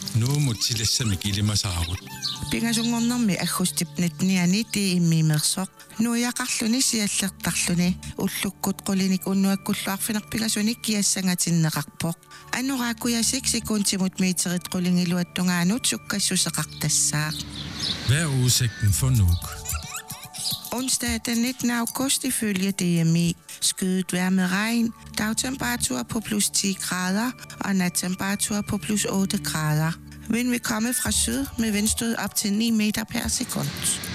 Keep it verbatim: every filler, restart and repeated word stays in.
nuumutsilissami kilimasaarut pingasunngornermi agustipnatniani tiimmiimersoq nuiaqarluni siallertarluni ullukkut qulinik unnuakkulluarfineq pingasunik kiassangatinneqarpoq annoraakuyasik sekuntimut meterit qulingiluattungaanut sukkassuseqartassaaq. Hvad er udsigten for Nuuk? Onsdag den nittende august ifølge D M I. Skyet vejr med regn, dagtemperatur på plus ti grader og nattemperatur på plus otte grader. Vind vil komme fra syd med vindstød op til ni meter per sekund.